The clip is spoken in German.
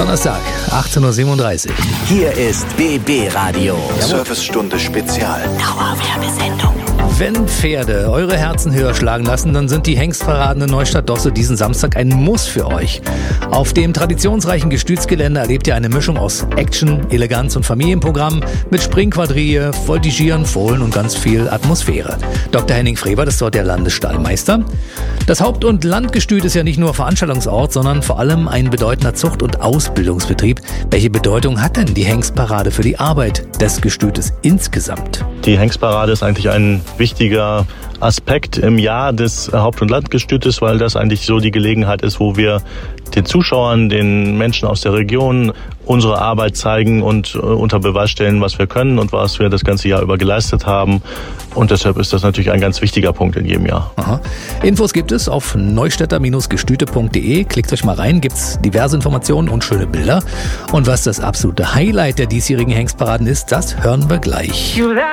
Donnerstag, 18:37 Uhr. Hier ist BB Radio. Servicestunde Spezial. Dauerwerbesendung. Wenn Pferde eure Herzen höher schlagen lassen, dann sind die Hengstparaden in Neustadt-Dosse diesen Samstag ein Muss für euch. Auf dem traditionsreichen Gestütsgelände erlebt ihr eine Mischung aus Action, Eleganz und Familienprogramm mit Springquadrille, Voltigieren, Fohlen und ganz viel Atmosphäre. Dr. Henning Frevert ist dort der Landesstallmeister. Das Haupt- und Landgestüt ist ja nicht nur Veranstaltungsort, sondern vor allem ein bedeutender Zucht- und Ausbildungsbetrieb. Welche Bedeutung hat denn die Hengstparade für die Arbeit des Gestütes insgesamt? Die Hengstparade ist eigentlich ein wichtiger Aspekt im Jahr des Haupt- und Landgestütes, weil das eigentlich so die Gelegenheit ist, wo wir den Zuschauern, den Menschen aus der Region unsere Arbeit zeigen und unter Beweis stellen, was wir können und was wir das ganze Jahr über geleistet haben. Und deshalb ist das natürlich ein ganz wichtiger Punkt in jedem Jahr. Aha. Infos gibt es auf neustädter-gestüte.de. Klickt euch mal rein, gibt's diverse Informationen und schöne Bilder. Und was das absolute Highlight der diesjährigen Hengstparaden ist, das hören wir gleich.